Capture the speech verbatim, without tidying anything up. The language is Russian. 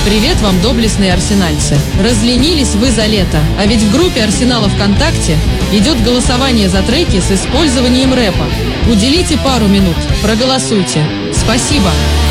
Привет вам, доблестные арсенальцы. Разленились вы за лето, а ведь в группе Арсенала ВКонтакте идет голосование за треки с использованием рэпа. Уделите пару минут, проголосуйте. Спасибо.